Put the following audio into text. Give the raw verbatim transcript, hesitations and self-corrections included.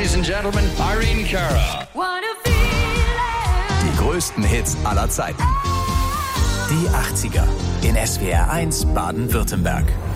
Ladies and Gentlemen, Irene Cara. Die größten Hits aller Zeiten. Die achtziger in S W R eins Baden-Württemberg.